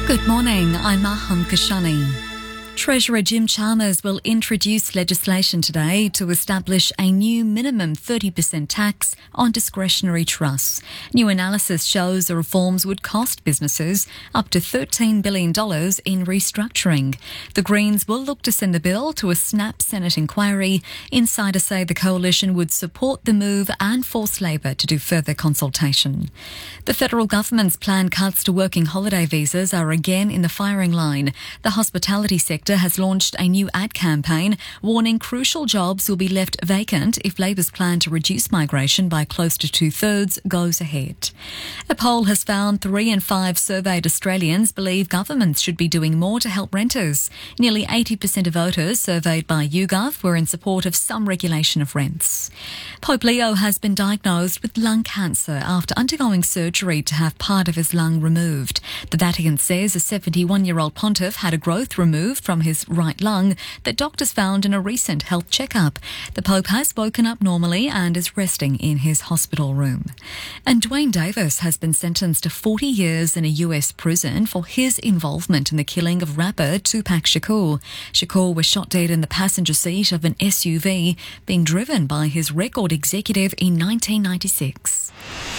Good morning, I'm Maham Kashani. Treasurer Jim Chalmers will introduce legislation today to establish a new minimum 30% tax on discretionary trusts. New analysis shows the reforms would cost businesses up to $13 billion in restructuring. The Greens will look to send the bill to a snap Senate inquiry. Insiders say the coalition would support the move and force Labor to do further consultation. The federal government's planned cuts to working holiday visas are again in the firing line. The hospitality sector has launched a new ad campaign warning crucial jobs will be left vacant if Labor's plan to reduce migration by close to 2/3 goes ahead. A poll has found 3 in 5 surveyed Australians believe governments should be doing more to help renters. Nearly 80% of voters surveyed by YouGov were in support of some regulation of rents. Pope Leo has been diagnosed with lung cancer after undergoing surgery to have part of his lung removed. The Vatican says a 71-year-old pontiff had a growth removed from his right lung that doctors found in a recent health checkup. The Pope has woken up normally and is resting in his hospital room. And Dwayne Davis has been sentenced to 40 years in a US prison for his involvement in the killing of rapper Tupac Shakur. Shakur was shot dead in the passenger seat of an SUV being driven by his record executive in 1996.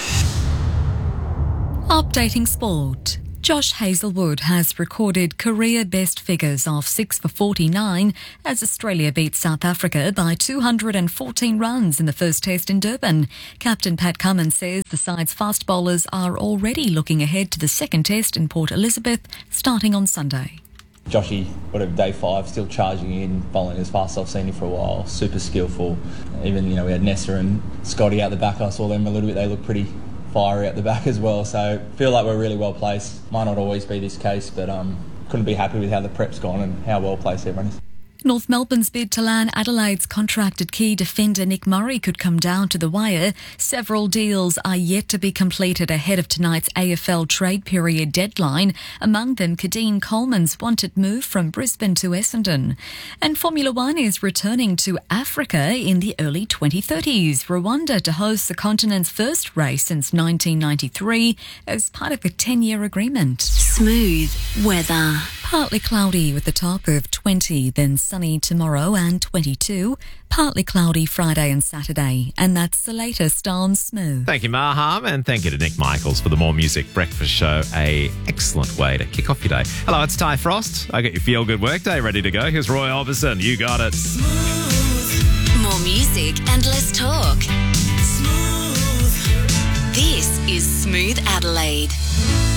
Updating sport. Josh Hazlewood has recorded career best figures of 6 for 49 as Australia beats South Africa by 214 runs in the first test in Durban. Captain Pat Cummins says the side's fast bowlers are already looking ahead to the second test in Port Elizabeth starting on Sunday. Joshy, day 5, still charging in, bowling as fast as I've seen him for a while, super skillful. Even, we had Nessa and Scotty out the back, I saw them a little bit, they look pretty fiery at the back as well, so feel like we're really well placed. Might not always be this case, but couldn't be happy with how the prep's gone and how well placed everyone is. North Melbourne's bid to land Adelaide's contracted key defender Nick Murray could come down to the wire. Several deals are yet to be completed ahead of tonight's AFL trade period deadline, among them Kadeen Coleman's wanted move from Brisbane to Essendon. And Formula One is returning to Africa in the early 2030s, Rwanda to host the continent's first race since 1993 as part of a 10-year agreement. Smooth weather. Partly cloudy with a top of 20, then sunny tomorrow and 22. Partly cloudy Friday and Saturday. And that's the latest on Smooth. Thank you, Maham, and thank you to Nick Michaels for the More Music Breakfast Show. A excellent way to kick off your day. Hello, it's Ty Frost. I got your feel-good workday ready to go. Here's Roy Orbison. You got it. Smooth. More music and less talk. Smooth. This is Smooth Adelaide.